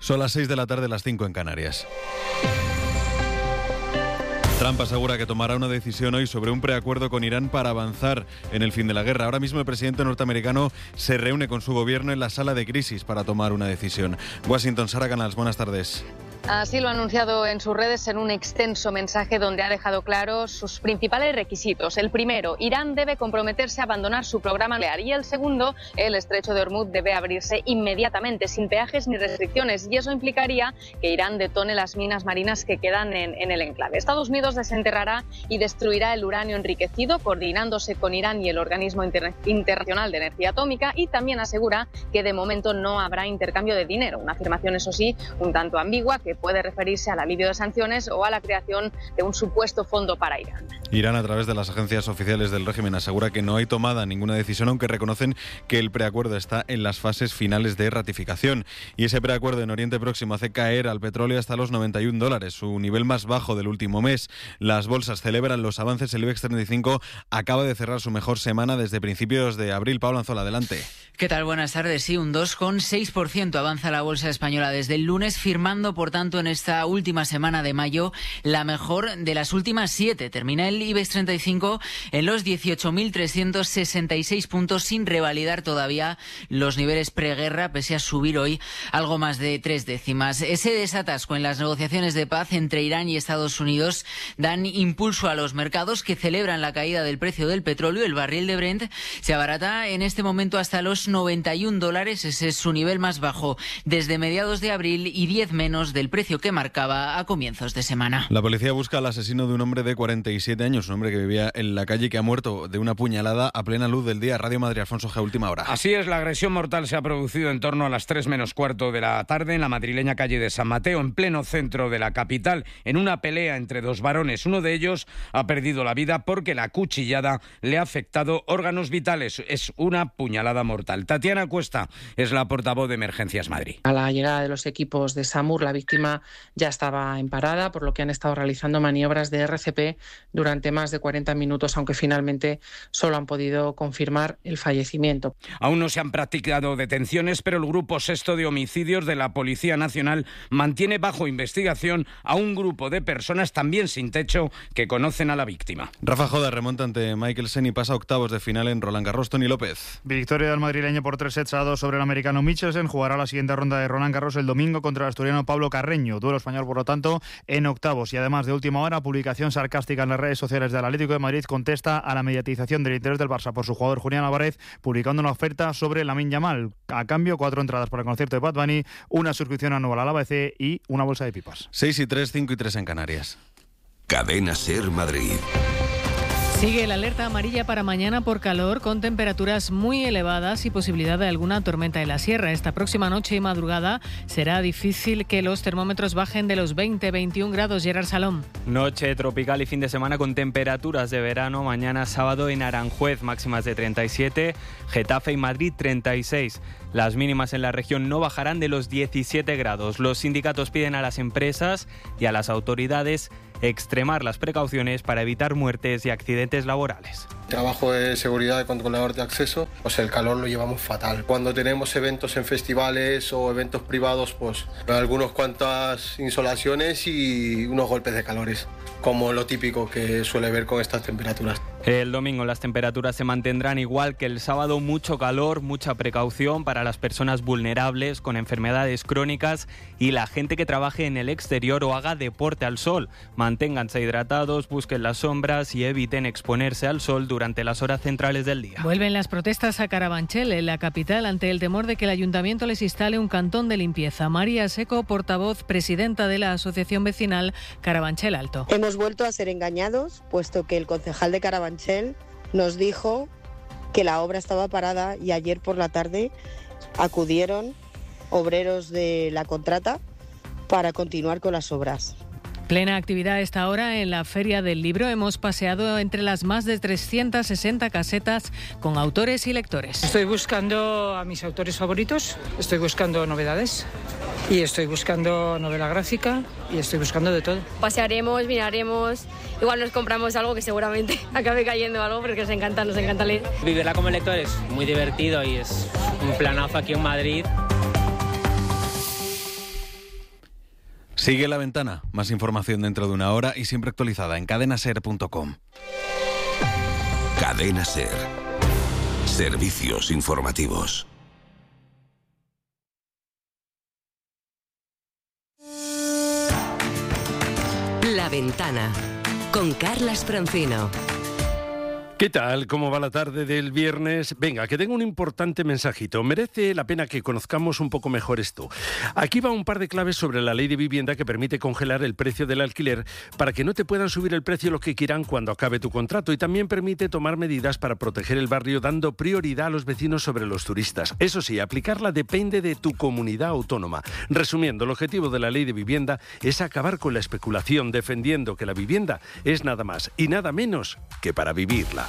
Son las 6 de la tarde, las 5 en Canarias. Trump asegura que tomará una decisión hoy sobre un preacuerdo con Irán para avanzar en el fin de la guerra. Ahora mismo el presidente norteamericano se reúne con su gobierno en la sala de crisis para tomar una decisión. Washington, Sara Canals, buenas tardes. Así lo ha anunciado en sus redes en un extenso mensaje donde ha dejado claros sus principales requisitos. El primero, Irán debe comprometerse a abandonar su programa nuclear. Y el segundo, el estrecho de Hormuz debe abrirse inmediatamente, sin peajes ni restricciones. Y eso implicaría que Irán detone las minas marinas que quedan en el enclave. Estados Unidos desenterrará y destruirá el uranio enriquecido, coordinándose con Irán y el Organismo Internacional de Energía Atómica, y también asegura que de momento no habrá intercambio de dinero. Una afirmación, eso sí, un tanto ambigua, que puede referirse al alivio de sanciones o a la creación de un supuesto fondo para Irán. Irán, a través de las agencias oficiales del régimen, asegura que no hay tomada ninguna decisión, aunque reconocen que el preacuerdo está en las fases finales de ratificación. Y ese preacuerdo en Oriente Próximo hace caer al petróleo hasta los $91, su nivel más bajo del último mes. Las bolsas celebran los avances. El IBEX 35 acaba de cerrar su mejor semana desde principios de abril. Pablo Anzola, adelante. ¿Qué tal? Buenas tardes. Sí, un 2,6% avanza la bolsa española desde el lunes, firmando, por tanto, en esta última semana de mayo la mejor de las últimas 7. Termina el IBEX 35 en los 18.366 puntos, sin revalidar todavía los niveles preguerra, pese a subir hoy algo más de 3 décimas. Ese desatasco en las negociaciones de paz entre Irán y Estados Unidos dan impulso a los mercados, que celebran la caída del precio del petróleo. El barril de Brent se abarata en este momento hasta los $91. Ese es su nivel más bajo desde mediados de abril y 10 menos del precio que marcaba a comienzos de semana. La policía busca al asesino de un hombre de 47 años, un hombre que vivía en la calle y que ha muerto de una puñalada a plena luz del día. Radio Madrid, Alfonso G., última hora. Así es, la agresión mortal se ha producido en torno a las 3 menos cuarto de la tarde en la madrileña calle de San Mateo, en pleno centro de la capital, en una pelea entre dos varones. Uno de ellos ha perdido la vida porque la cuchillada le ha afectado órganos vitales. Es una puñalada mortal. Tatiana Cuesta es la portavoz de Emergencias Madrid. A la llegada de los equipos de SAMUR, la víctima ya estaba en parada, por lo que han estado realizando maniobras de RCP durante más de 40 minutos, aunque finalmente solo han podido confirmar el fallecimiento. Aún no se han practicado detenciones, pero el Grupo Sexto de Homicidios de la Policía Nacional mantiene bajo investigación a un grupo de personas también sin techo que conocen a la víctima. Rafa Joda remonta ante Michelsen y pasa a octavos de final en Roland Garros. Toni López. Victoria del madrileño por 3-2 sobre el americano Michelsen. Jugará la siguiente ronda de Roland Garros el domingo contra el asturiano Pablo Carreño. Duelo español, por lo tanto, en octavos. Y además, de última hora, publicación sarcástica en las redes sociales del Atlético de Madrid contesta a la mediatización del interés del Barça por su jugador Julián Álvarez, publicando una oferta sobre Lamine Yamal. A cambio, 4 entradas para el concierto de Bad Bunny, una suscripción anual al ABC y una bolsa de pipas. 6 y 3, 5 y 3 en Canarias. Cadena SER Madrid. Sigue la alerta amarilla para mañana por calor, con temperaturas muy elevadas y posibilidad de alguna tormenta en la sierra. Esta próxima noche y madrugada será difícil que los termómetros bajen de los 20-21 grados. Gerard Salom. Noche tropical y fin de semana con temperaturas de verano. Mañana sábado en Aranjuez, máximas de 37, Getafe y Madrid 36. Las mínimas en la región no bajarán de los 17 grados. Los sindicatos piden a las empresas y a las autoridades extremar las precauciones para evitar muertes y accidentes laborales. Trabajo de seguridad de controlador de acceso, pues el calor lo llevamos fatal. Cuando tenemos eventos en festivales o eventos privados, pues algunas cuantas insolaciones y unos golpes de calores, como lo típico que suele ver con estas temperaturas. El domingo las temperaturas se mantendrán igual que el sábado. Mucho calor, mucha precaución para las personas vulnerables con enfermedades crónicas y la gente que trabaje en el exterior o haga deporte al sol. Manténganse hidratados, busquen las sombras y eviten exponerse al sol durante las horas centrales del día. Vuelven las protestas a Carabanchel, en la capital, ante el temor de que el ayuntamiento les instale un cantón de limpieza. María Seco, portavoz presidenta de la asociación vecinal Carabanchel Alto. Hemos vuelto a ser engañados, puesto que el concejal de Carabanchel nos dijo que la obra estaba parada y ayer por la tarde acudieron obreros de la contrata para continuar con las obras. Plena actividad a esta hora en la Feria del Libro. Hemos paseado entre las más de 360 casetas con autores y lectores. Estoy buscando a mis autores favoritos, estoy buscando novedades y estoy buscando novela gráfica y estoy buscando de todo. Pasearemos, miraremos, igual nos compramos algo que seguramente acabe cayendo algo porque nos encanta leer. Vivirla como lector es muy divertido y es un planazo aquí en Madrid. Sigue La Ventana. Más información dentro de una hora y siempre actualizada en cadenaser.com. Cadena Ser. Servicios informativos. La Ventana, con Carlas Francino. ¿Qué tal? ¿Cómo va la tarde del viernes? Venga, que tengo un importante mensajito. Merece la pena que conozcamos un poco mejor esto. Aquí va un par de claves sobre la ley de vivienda que permite congelar el precio del alquiler para que no te puedan subir el precio lo que quieran cuando acabe tu contrato, y también permite tomar medidas para proteger el barrio dando prioridad a los vecinos sobre los turistas. Eso sí, aplicarla depende de tu comunidad autónoma. Resumiendo, el objetivo de la ley de vivienda es acabar con la especulación, defendiendo que la vivienda es nada más y nada menos que para vivirla.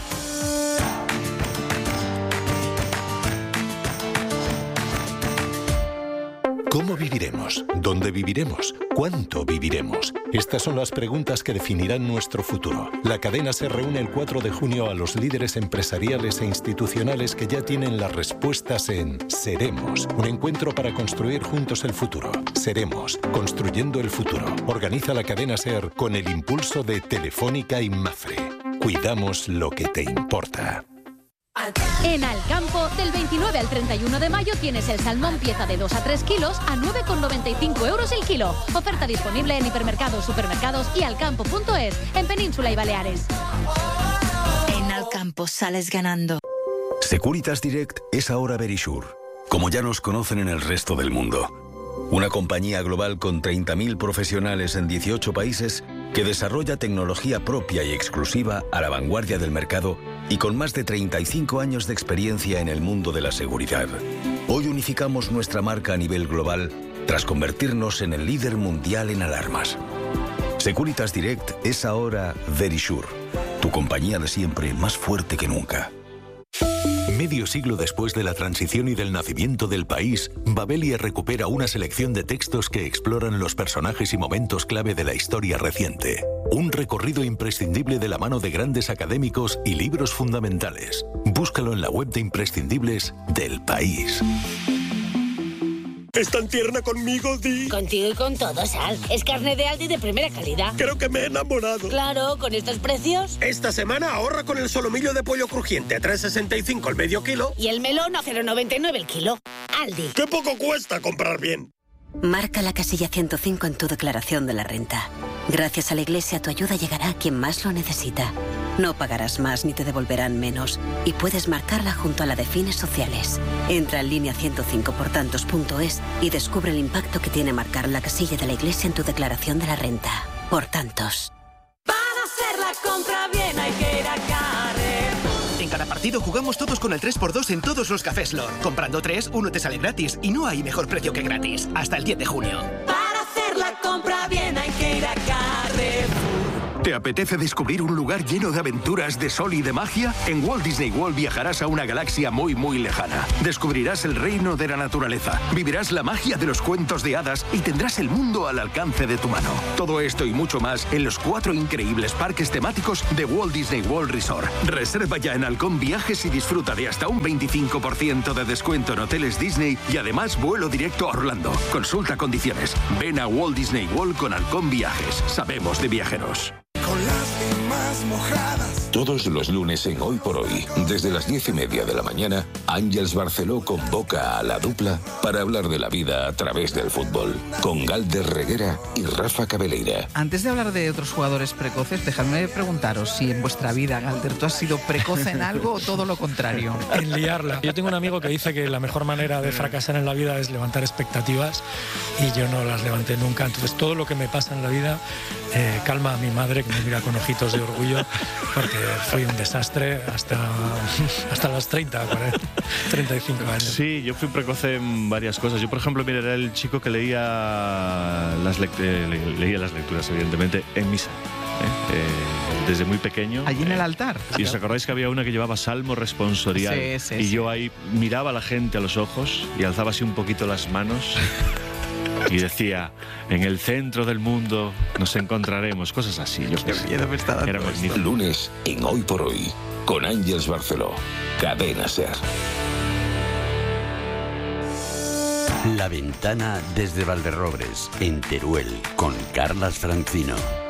¿Cómo viviremos? ¿Dónde viviremos? ¿Cuánto viviremos? Estas son las preguntas que definirán nuestro futuro. La cadena se reúne el 4 de junio a los líderes empresariales e institucionales que ya tienen las respuestas en Seremos, un encuentro para construir juntos el futuro. Seremos, construyendo el futuro. Organiza la cadena SER con el impulso de Telefónica y Mafre. Cuidamos lo que te importa. En Alcampo, del 29 al 31 de mayo tienes el salmón pieza de 2 a 3 kilos a 9,95 euros el kilo. Oferta disponible en hipermercados, supermercados y alcampo.es, en Península y Baleares. En Alcampo sales ganando. Securitas Direct es ahora Verisure, como ya nos conocen en el resto del mundo. Una compañía global con 30.000 profesionales en 18 países que desarrolla tecnología propia y exclusiva a la vanguardia del mercado y con más de 35 años de experiencia en el mundo de la seguridad. Hoy unificamos nuestra marca a nivel global tras convertirnos en el líder mundial en alarmas. Securitas Direct es ahora Verisure, tu compañía de siempre más fuerte que nunca. Medio siglo después de la transición y del nacimiento del país, Babelia recupera una selección de textos que exploran los personajes y momentos clave de la historia reciente. Un recorrido imprescindible de la mano de grandes académicos y libros fundamentales. Búscalo en la web de imprescindibles del país. ¿Es tan tierna conmigo, Di? Contigo y con todo, Sal. Es carne de Aldi de primera calidad. Creo que me he enamorado. Claro, con estos precios. Esta semana ahorra con el solomillo de pollo crujiente a 3,65 el medio kilo. Y el melón a 0,99 el kilo. Aldi. ¡Qué poco cuesta comprar bien! Marca la casilla 105 en tu declaración de la renta. Gracias a la Iglesia, tu ayuda llegará a quien más lo necesita. No pagarás más ni te devolverán menos. Y puedes marcarla junto a la de fines sociales. Entra en línea 105portantos.es y descubre el impacto que tiene marcar la casilla de la Iglesia en tu declaración de la renta. Por tantos. Para hacer la compra bien hay que ir a Carrefour. En cada partido jugamos todos con el 3x2 en todos los cafés Lor. Comprando 3, uno te sale gratis. Y no hay mejor precio que gratis. Hasta el 10 de junio. Para hacer la compra bien hay que ir a Carrefour. ¿Te apetece descubrir un lugar lleno de aventuras, de sol y de magia? En Walt Disney World viajarás a una galaxia muy, muy lejana. Descubrirás el reino de la naturaleza, vivirás la magia de los cuentos de hadas y tendrás el mundo al alcance de tu mano. Todo esto y mucho más en los 4 increíbles parques temáticos de Walt Disney World Resort. Reserva ya en Halcón Viajes y disfruta de hasta un 25% de descuento en hoteles Disney y además vuelo directo a Orlando. Consulta condiciones. Ven a Walt Disney World con Halcón Viajes. Sabemos de viajeros. Con lágrimas mojadas. Todos los lunes en Hoy por Hoy, desde las 10:30 de la mañana, Àngels Barceló convoca a la dupla para hablar de la vida a través del fútbol, con Galder Reguera y Rafa Cabeleira. Antes de hablar de otros jugadores precoces, dejadme preguntaros si en vuestra vida, Galder, ¿tú has sido precoz en algo o todo lo contrario? En liarla. Yo tengo un amigo que dice que la mejor manera de fracasar en la vida es levantar expectativas y yo no las levanté nunca. Entonces todo lo que me pasa en la vida calma a mi madre, que me mira con ojitos de orgullo, porque fui un desastre hasta los 35 años. Sí, yo fui precoz en varias cosas. Yo, por ejemplo, mira, era el chico que leía las lecturas, evidentemente, en misa. Desde muy pequeño. ¿Allí en el altar? ¿Y os acordáis que había una que llevaba Salmo responsorial? Sí, y yo ahí miraba a la gente a los ojos y alzaba así un poquito las manos y decía, en el centro del mundo nos encontraremos, cosas así. Yo Era magnífico. Lunes en Hoy por Hoy, con Àngels Barceló, Cadena SER. La Ventana desde Valderrobres, en Teruel, con Carlas Francino.